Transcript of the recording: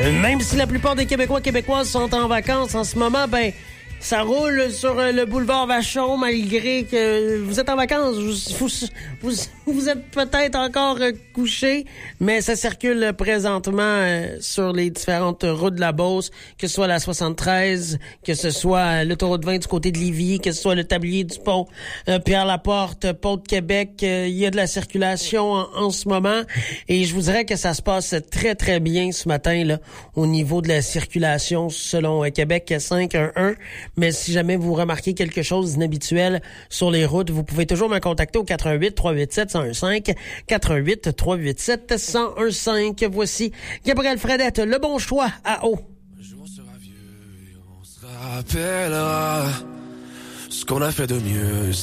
Même si la plupart des Québécois et Québécoises sont en vacances en ce moment, ben ça roule sur le boulevard Vachon malgré que vous êtes en vacances. Vous êtes peut-être encore couché, mais ça circule présentement sur les différentes routes de la Beauce, que ce soit la 73, que ce soit l'autoroute 20 du côté de Lévis, que ce soit le tablier du pont Pierre-Laporte, pont de Québec. Il y a de la circulation en ce moment et je vous dirais que ça se passe très, très bien ce matin là au niveau de la circulation selon Québec 511. Mais si jamais vous remarquez quelque chose d'inhabituel sur les routes, vous pouvez toujours me contacter au 88-387-1015, 88-387-1015. Voici Gabriel Fredette, le bon choix à eau. Un jour on sera vieux et on se rappellera ce qu'on a fait de mieux.